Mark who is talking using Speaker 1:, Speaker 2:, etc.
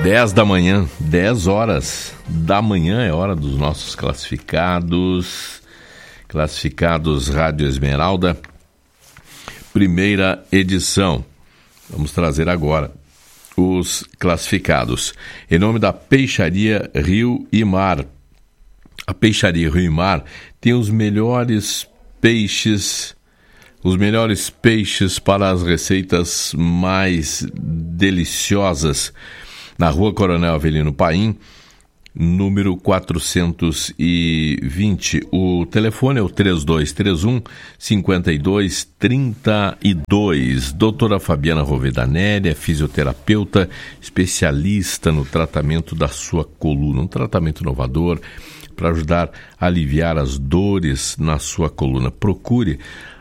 Speaker 1: 10 da manhã, 10 horas da manhã é hora dos nossos classificados. Classificados Rádio Esmeralda, primeira edição. Vamos trazer agora os classificados. Em nome da Peixaria Rio e Mar. A Peixaria Rio e Mar tem os melhores peixes para as receitas mais deliciosas. Na Rua Coronel Avelino Paim, número 420. O telefone é o 3231-5232. Doutora Fabiana Rovedanelli é fisioterapeuta, especialista no tratamento da sua coluna. Um tratamento inovador para ajudar a aliviar as dores na sua coluna. Procure